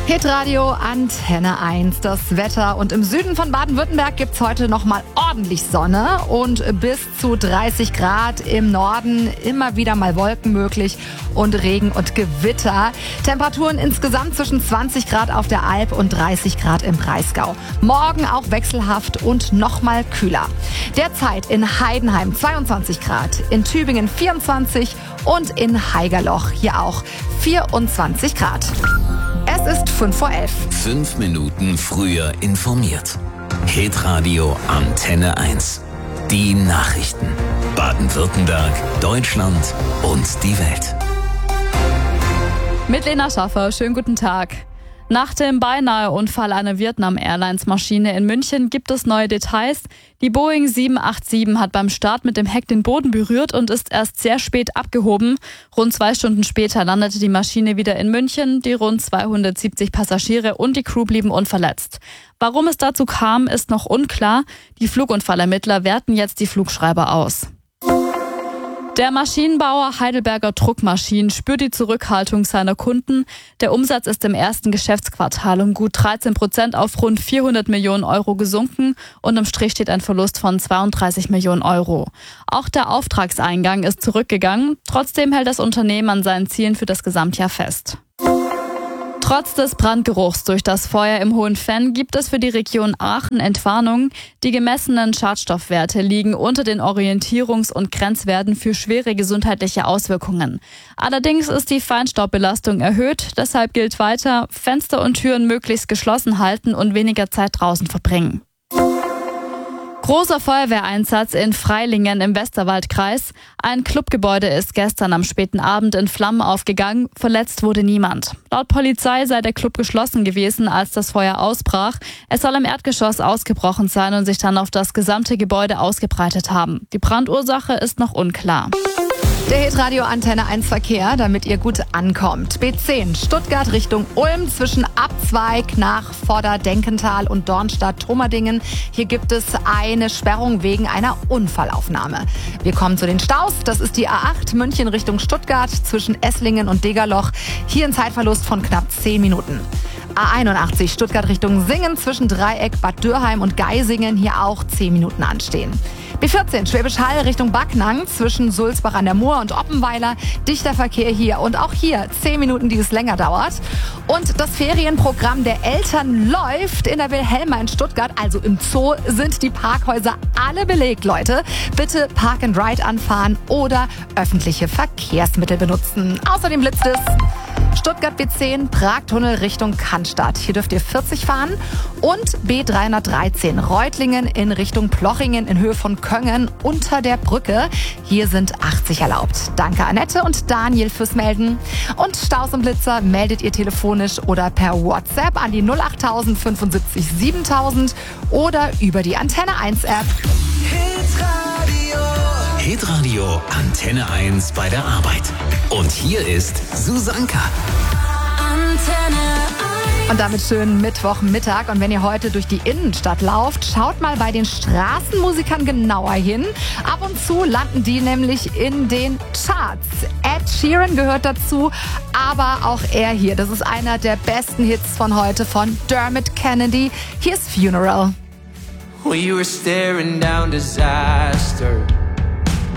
Hitradio Antenne 1, das Wetter. Und im Süden von Baden-Württemberg gibt's heute nochmal ordentlich Sonne und bis zu 30 Grad im Norden, immer wieder mal Wolken möglich und Regen und Gewitter. Temperaturen insgesamt zwischen 20 Grad auf der Alp und 30 Grad im Breisgau. Morgen auch wechselhaft und nochmal kühler. Derzeit in Heidenheim 22 Grad, in Tübingen 24 und in Haigerloch hier auch 24 Grad. Es ist 5:11 Uhr. 5 Minuten früher informiert. Hitradio Antenne 1. Die Nachrichten. Baden-Württemberg, Deutschland und die Welt. Mit Lena Schaffer, schönen guten Tag. Nach dem Beinahe-Unfall einer Vietnam-Airlines-Maschine in München gibt es neue Details. Die Boeing 787 hat beim Start mit dem Heck den Boden berührt und ist erst sehr spät abgehoben. Rund 2 Stunden später landete die Maschine wieder in München. Die rund 270 Passagiere und die Crew blieben unverletzt. Warum es dazu kam, ist noch unklar. Die Flugunfallermittler werten jetzt die Flugschreiber aus. Der Maschinenbauer Heidelberger Druckmaschinen spürt die Zurückhaltung seiner Kunden. Der Umsatz ist im ersten Geschäftsquartal um gut 13% auf rund 400 Millionen Euro gesunken und im Strich steht ein Verlust von 32 Millionen Euro. Auch der Auftragseingang ist zurückgegangen. Trotzdem hält das Unternehmen an seinen Zielen für das Gesamtjahr fest. Trotz des Brandgeruchs durch das Feuer im Hohenfenn gibt es für die Region Aachen Entwarnung. Die gemessenen Schadstoffwerte liegen unter den Orientierungs- und Grenzwerten für schwere gesundheitliche Auswirkungen. Allerdings ist die Feinstaubbelastung erhöht, deshalb gilt weiter, Fenster und Türen möglichst geschlossen halten und weniger Zeit draußen verbringen. Großer Feuerwehreinsatz in Freilingen im Westerwaldkreis. Ein Clubgebäude ist gestern am späten Abend in Flammen aufgegangen. Verletzt wurde niemand. Laut Polizei sei der Club geschlossen gewesen, als das Feuer ausbrach. Es soll im Erdgeschoss ausgebrochen sein und sich dann auf das gesamte Gebäude ausgebreitet haben. Die Brandursache ist noch unklar. Der Hitradio Antenne 1 Verkehr, damit ihr gut ankommt. B10 Stuttgart Richtung Ulm zwischen Abzweig nach Vorderdenkental und Dornstadt-Tromerdingen. Hier gibt es eine Sperrung wegen einer Unfallaufnahme. Wir kommen zu den Staus. Das ist die A8 München Richtung Stuttgart zwischen Esslingen und Degerloch. Hier ein Zeitverlust von knapp 10 Minuten. A81 Stuttgart Richtung Singen zwischen Dreieck, Bad Dürheim und Geisingen. Hier auch 10 Minuten anstehen. B14 Schwäbisch Hall Richtung Backnang zwischen Sulzbach an der Mur und Oppenweiler. Dichter Verkehr hier und auch hier 10 Minuten, die es länger dauert. Und das Ferienprogramm der Eltern läuft in der Wilhelma in Stuttgart. Also im Zoo sind die Parkhäuser alle belegt, Leute. Bitte Park and Ride anfahren oder öffentliche Verkehrsmittel benutzen. Außerdem blitzt es. Stuttgart B10, Pragtunnel Richtung Cannstatt. Hier dürft ihr 40 fahren. Und B313, Reutlingen in Richtung Plochingen in Höhe von Köngen unter der Brücke. Hier sind 80 erlaubt. Danke Annette und Daniel fürs Melden. Und Staus und Blitzer meldet ihr telefonisch oder per WhatsApp an die 08000 75 7000 oder über die Antenne 1 App. Hitradio Antenne 1 bei der Arbeit. Und hier ist Susanka. Und damit schönen Mittwochmittag. Und wenn ihr heute durch die Innenstadt lauft, schaut mal bei den Straßenmusikern genauer hin. Ab und zu landen die nämlich in den Charts. Ed Sheeran gehört dazu, aber auch er hier. Das ist einer der besten Hits von heute von Dermot Kennedy. Hier ist Funeral. We were staring down disaster.